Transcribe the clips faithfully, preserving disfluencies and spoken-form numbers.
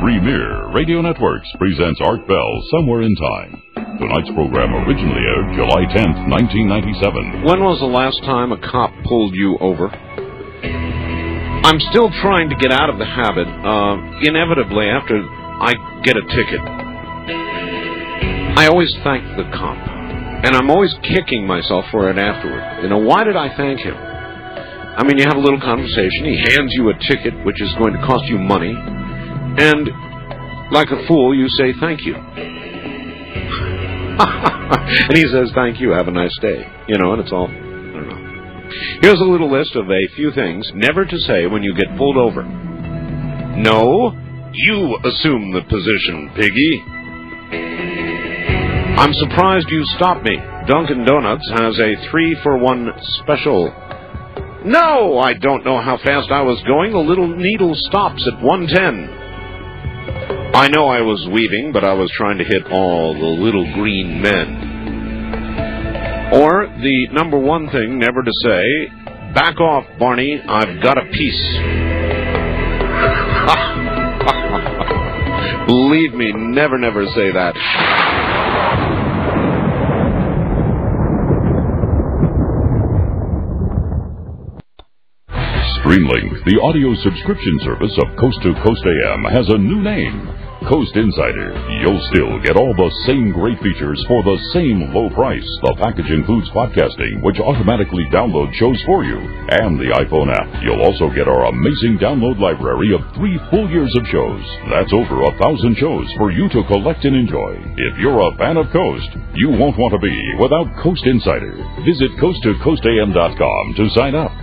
Premier Radio Networks presents Art Bell, Somewhere in Time. Tonight's program originally aired July tenth, nineteen ninety-seven. When was the last time a cop pulled you over? I'm still trying to get out of the habit. Uh, inevitably, after I get a ticket, I always thank the cop. And I'm always kicking myself for it afterward. You know, why did I thank him? I mean, you have a little conversation. He hands you a ticket, which is going to cost you money. And, like a fool, you say thank you. And he says, thank you, have a nice day. You know, and it's all, I don't know. Here's a little list of a few things never to say when you get pulled over. No, you assume the position, piggy. I'm surprised you stopped me. Dunkin' Donuts has a three-for-one special. No, I don't know how fast I was going. The little needle stops at one ten. I know I was weaving, but I was trying to hit all the little green men. Or the number one thing never to say, back off, Barney, I've got a piece. Believe me, never, never say that. Streamlink, the audio subscription service of Coast to Coast A M, has a new name, Coast Insider. You'll still get all the same great features for the same low price. The package includes podcasting, which automatically downloads shows for you, and the iPhone app. You'll also get our amazing download library of three full years of shows. That's over a thousand shows for you to collect and enjoy. If you're a fan of Coast, you won't want to be without Coast Insider. Visit coast to coast a m dot com to sign up.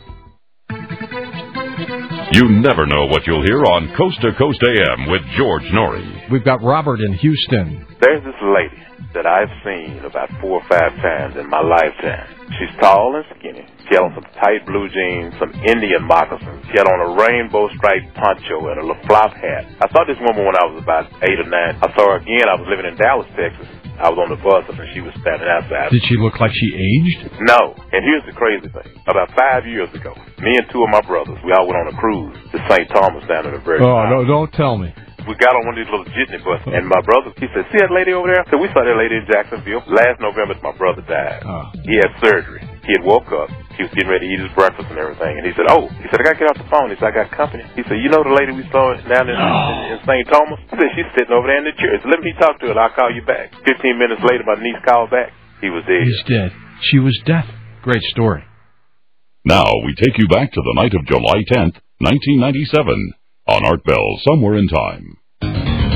You never know what you'll hear on Coast to Coast A M with George Norrie. We've got Robert in Houston. There's this lady that I've seen about four or five times in my lifetime. She's tall and skinny. She had on some tight blue jeans, some Indian moccasins. She had on a rainbow striped poncho and a little flop hat. I saw this woman when I was about eight or nine. I saw her again. I was living in Dallas, Texas. I was on the bus and she was standing outside. Did she look like she aged? No. And here's the crazy thing. About five years ago, me and two of my brothers, we all went on a cruise to Saint Thomas down in the Virgin Oh, Islands. no, don't tell me. We got on one of these little jitney buses, and my brother, he said, see that lady over there? So we saw that lady in Jacksonville. Last November, my brother died. Oh. He had surgery. He had woke up. He was getting ready to eat his breakfast and everything. And he said, oh, he said, I got to get off the phone. He said, I got company. He said, you know the lady we saw down in, oh. in, in Saint Thomas? He said, she's sitting over there in the church. Let me talk to her, and I'll call you back. Fifteen minutes later, my niece called back. He was dead. He's dead. She was deaf. Great story. Now we take you back to the night of July tenth, nineteen ninety-seven, on Art Bell, Somewhere in Time.